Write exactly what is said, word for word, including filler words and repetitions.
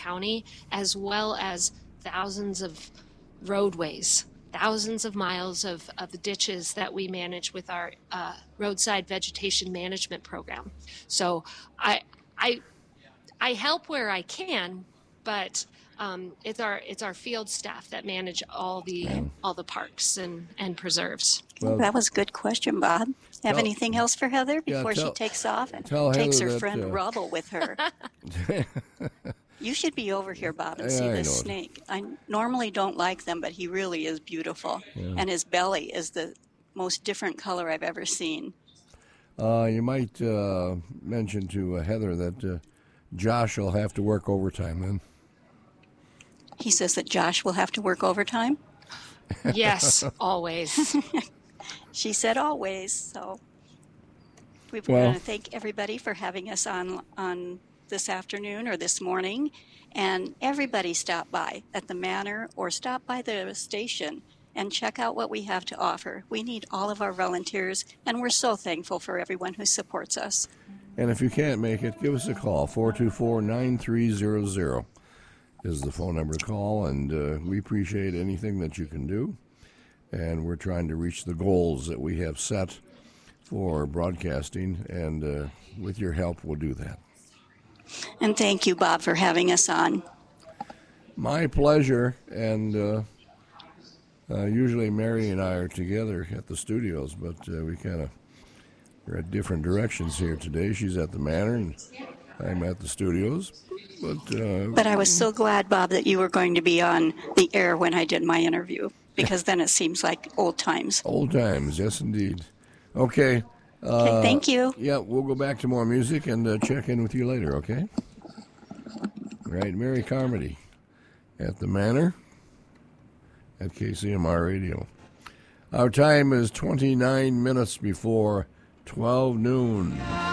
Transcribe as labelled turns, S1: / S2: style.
S1: county, as well as thousands of roadways, thousands of miles of, of ditches that we manage with our uh, roadside vegetation management program. So I, I, I help where I can, but um, it's our it's our field staff that manage all the all the parks and, and preserves.
S2: Well, that was a good question, Bob. Have
S3: tell,
S2: anything else for Heather before
S3: yeah, tell,
S2: she takes off and
S3: Heather
S2: takes her
S3: that,
S2: friend
S3: uh,
S2: Rubble with her? You should be over here, Bob, and
S3: yeah,
S2: see
S3: I
S2: this
S3: know
S2: snake. I normally don't like them, but he really is beautiful.
S3: Yeah.
S2: And his belly is the most different color I've ever seen.
S3: Uh, you might uh, mention to uh, Heather that uh, Josh will have to work overtime then.
S2: He says that Josh will have to work overtime?
S1: Yes, always.
S2: She said always. So we
S3: Well-
S2: want to thank everybody for having us on on this afternoon or this morning. And everybody stop by at the Manor or stop by the station and check out what we have to offer. We need all of our volunteers, and we're so thankful for everyone who supports us.
S3: And if you can't make it, give us a call. four two four, nine three zero zero is the phone number to call, and uh, we appreciate anything that you can do. And we're trying to reach the goals that we have set for broadcasting, and uh, with your help, we'll do that.
S2: And thank you, Bob, for having us on.
S3: My pleasure, and uh, uh, usually Mary and I are together at the studios, but uh, we kind of are at different directions here today. She's at the Manor, and I'm at the studios. But, uh,
S2: But I was so glad, Bob, that you were going to be on the air when I did my interview, because then it seems like old times.
S3: Old times, yes, indeed. Okay. Uh,
S2: Okay, thank you.
S3: Yeah, we'll go back to more music and uh, check in with you later, okay? All right, Mary Carmody at the Manor at K C M R Radio. Our time is twenty-nine minutes before twelve noon.